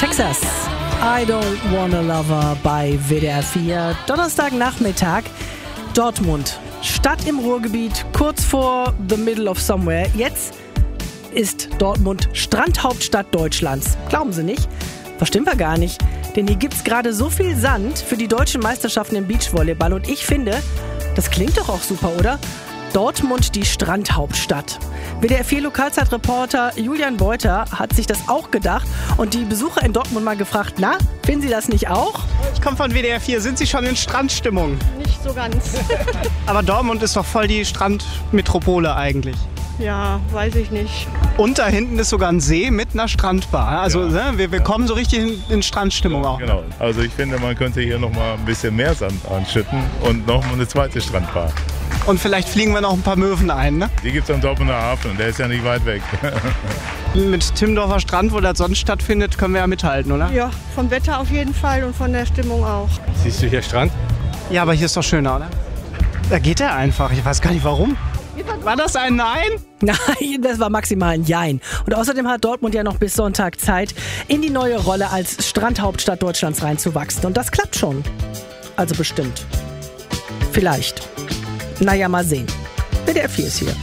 Texas. I don't wanna lover bei WDR 4. Donnerstagnachmittag. Dortmund. Stadt im Ruhrgebiet, kurz vor the middle of somewhere. Jetzt ist Dortmund Strandhauptstadt Deutschlands. Glauben Sie nicht? Verstimmen wir gar nicht. Denn hier gibt's gerade so viel Sand für die deutschen Meisterschaften im Beachvolleyball. Und ich finde, das klingt doch auch super, oder? Dortmund, die Strandhauptstadt. WDR 4 Lokalzeitreporter Julian Beuter hat sich das auch gedacht und die Besucher in Dortmund mal gefragt, na, finden Sie das nicht auch? Ich komme von WDR 4. Sind Sie schon in Strandstimmung? Nicht so ganz. Aber Dortmund ist doch voll die Strandmetropole eigentlich. Ja, weiß ich nicht. Und da hinten ist sogar ein See mit einer Strandbar. Also Ja. wir kommen so richtig in Strandstimmung auch. Genau. Also ich finde, man könnte hier noch mal ein bisschen mehr Sand anschütten und noch mal eine zweite Strandbar. Und vielleicht fliegen wir noch ein paar Möwen ein, ne? Die gibt es am Dortmunder Hafen und der ist ja nicht weit weg. Mit Timmendorfer Strand, wo das sonst stattfindet, können wir ja mithalten, oder? Ja, vom Wetter auf jeden Fall und von der Stimmung auch. Siehst du hier Strand? Ja, aber hier ist doch schöner, oder? Da geht er einfach. Ich weiß gar nicht warum. War das ein Nein? Nein, das war maximal ein Jein. Und außerdem hat Dortmund ja noch bis Sonntag Zeit, in die neue Rolle als Strandhauptstadt Deutschlands reinzuwachsen. Und das klappt schon. Also bestimmt. Vielleicht. Naja, mal sehen. WDR 4 ist hier.